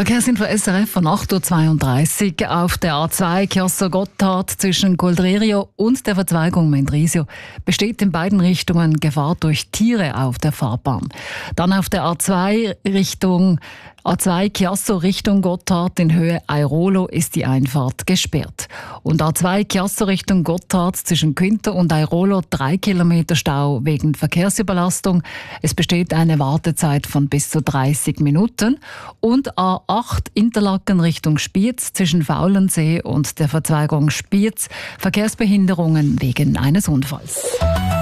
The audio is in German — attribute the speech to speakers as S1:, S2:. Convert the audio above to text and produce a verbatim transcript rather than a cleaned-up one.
S1: Verkehrsinfo S R F von acht Uhr zweiunddreißig auf der A zwei Chiasso-Gotthard zwischen Coldrerio und der Verzweigung Mendrisio besteht in beiden Richtungen Gefahr durch Tiere auf der Fahrbahn. Dann auf der A zwei Richtung A zwei Chiasso Richtung Gotthard in Höhe Airolo ist die Einfahrt gesperrt. Und A zwei Chiasso Richtung Gotthard zwischen Quinto und Airolo drei Kilometer Stau wegen Verkehrsüberlastung. Es besteht eine Wartezeit von bis zu dreißig Minuten. Und A acht Interlaken Richtung Spiez zwischen Faulensee und der Verzweigung Spiez Verkehrsbehinderungen wegen eines Unfalls.